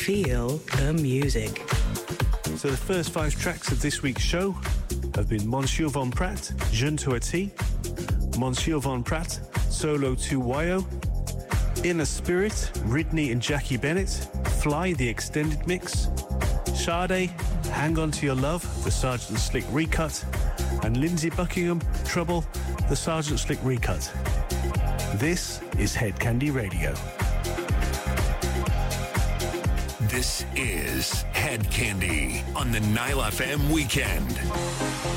Feel the music. So the first 5 tracks of this week's show have been Monsieur Von Pratt, Jeune to a T, Monsieur Von Pratt, Solo 2YO, Inner Spirit, Ridney and Jackie Bennett, Fly, the extended mix, Sade, Hang On To Your Love, the Sergeant Slick recut, and Lindsey Buckingham, Trouble, the Sergeant Slick recut. This is Head Candy Radio. This is Head Candy on the Nile FM Weekend.